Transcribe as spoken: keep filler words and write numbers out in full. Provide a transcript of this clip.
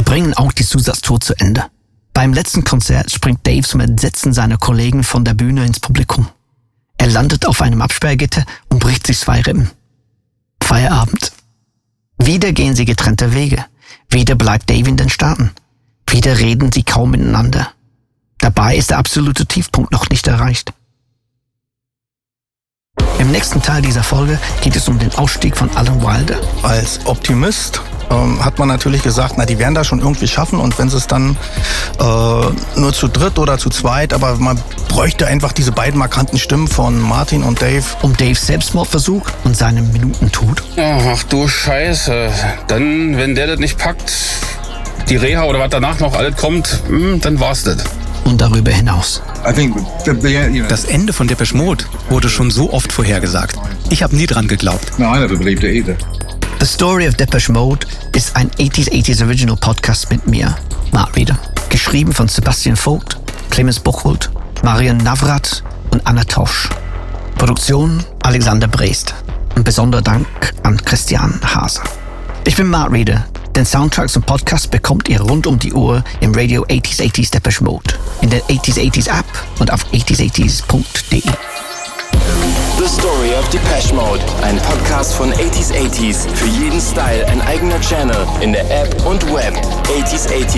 bringen auch die Zusatztour zu Ende. Beim letzten Konzert springt Dave zum Entsetzen seiner Kollegen von der Bühne ins Publikum. Er landet auf einem Absperrgitter und bricht sich zwei Rippen. Feierabend. Wieder gehen sie getrennte Wege. Wieder bleibt Dave in den Staaten. Wieder reden sie kaum miteinander. Dabei ist der absolute Tiefpunkt noch nicht erreicht. Im nächsten Teil dieser Folge geht es um den Ausstieg von Alan Wilder. Als Optimist ähm, hat man natürlich gesagt, na, die werden das schon irgendwie schaffen, und wenn sie es dann äh, nur zu dritt oder zu zweit, aber man bräuchte einfach diese beiden markanten Stimmen von Martin und Dave. Um Daves Selbstmordversuch und seinen Minutentod. Ach du Scheiße. Dann, wenn der das nicht packt, die Reha oder was danach noch alles kommt, dann war's das. Und darüber hinaus. Das Ende von Depeche Mode wurde schon so oft vorhergesagt. Ich habe nie dran geglaubt. No, I never believed it either. The Story of Depeche Mode ist ein achtziger achtziger Original Podcast mit mir, Mark Reeder. Geschrieben von Sebastian Vogt, Clemens Buchholz, Marian Navrat und Anna Tosch. Produktion Alexander Brest. Ein besonderer Dank an Christian Hase. Ich bin Mark Reeder. Den Soundtracks und Podcasts bekommt ihr rund um die Uhr im Radio achtziger achtziger Depeche Mode, in der achtziger achtziger App und auf achtziger achtziger punkt de. The Story of Depeche Mode, ein Podcast von achtziger achtziger. Für jeden Style ein eigener Channel in der App und Web. achtziger achtziger